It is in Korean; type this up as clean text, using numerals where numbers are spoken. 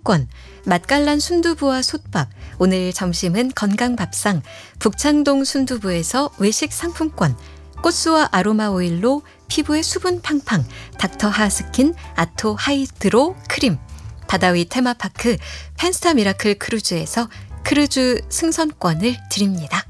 숙박권, 맛깔난 순두부와 솥밥, 오늘 점심은 건강밥상, 북창동 순두부에서 외식 상품권, 꽃수와 아로마 오일로 피부의 수분 팡팡, 닥터 하스킨 아토 하이드로 크림, 바다위 테마파크 펜스타 미라클 크루즈에서 크루즈 승선권을 드립니다.